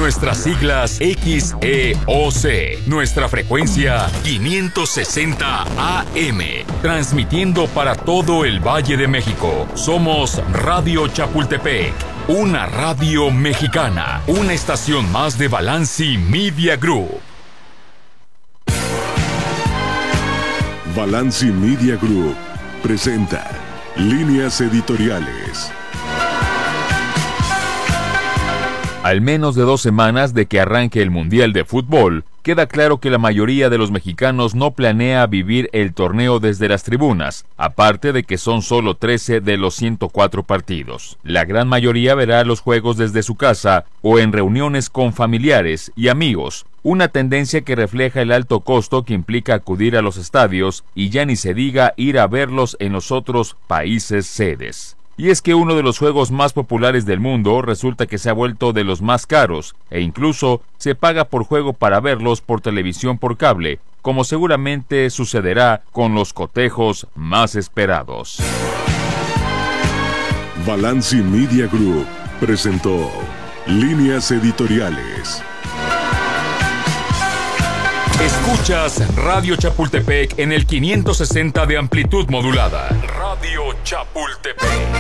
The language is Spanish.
Nuestras siglas XEOC. Nuestra frecuencia 560 AM. Transmitiendo para todo el Valle de México. Somos Radio Chapultepec. Una radio mexicana. Una estación más de Balanci Media Group. Balanci Media Group presenta Líneas Editoriales. Al menos de 2 semanas de que arranque el Mundial de Fútbol, queda claro que la mayoría de los mexicanos no planea vivir el torneo desde las tribunas, aparte de que son solo 13 de los 104 partidos. La gran mayoría verá los juegos desde su casa o en reuniones con familiares y amigos, una tendencia que refleja el alto costo que implica acudir a los estadios y ya ni se diga ir a verlos en los otros países sedes. Y es que uno de los juegos más populares del mundo resulta que se ha vuelto de los más caros, e incluso se paga por juego para verlos por televisión por cable, como seguramente sucederá con los cotejos más esperados. Balanci Media Group presentó Líneas Editoriales. Escuchas Radio Chapultepec en el 560 de amplitud modulada. Radio Chapultepec.